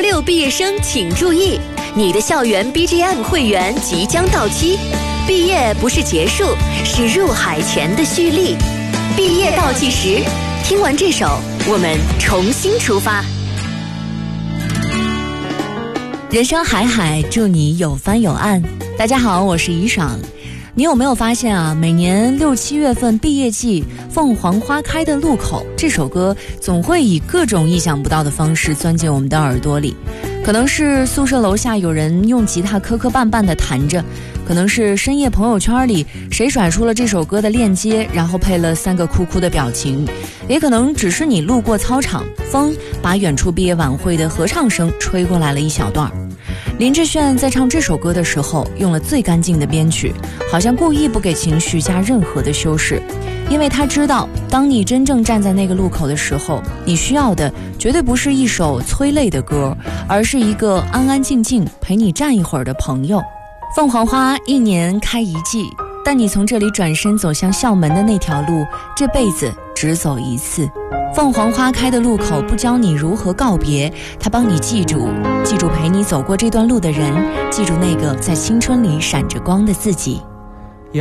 6毕业生请注意，你的校园 BGM 会员即将到期，毕业不是结束，是入海前的蓄力。毕业倒计时，听完这首，我们重新出发。人生海海，祝你有帆有岸。大家好，我是怡爽。你有没有发现啊，每年6、7月份毕业季，凤凰花开的路口，这首歌总会以各种意想不到的方式钻进我们的耳朵里。可能是宿舍楼下有人用吉他磕磕绊绊地弹着，可能是深夜朋友圈里谁甩出了这首歌的链接，然后配了3个哭哭的表情，也可能只是你路过操场，风把远处毕业晚会的合唱声吹过来了一小段。林志炫在唱这首歌的时候用了最干净的编曲，好像故意不给情绪加任何的修饰，因为他知道，当你真正站在那个路口的时候，你需要的绝对不是一首催泪的歌，而是一个安安静静陪你站一会儿的朋友。凤凰花1年开一季，但你从这里转身走向校门的那条路，这辈子只走一次。凤凰花开的路口不教你如何告别，它帮你记住陪你走过这段路的人，记住那个在青春里闪着光的自己。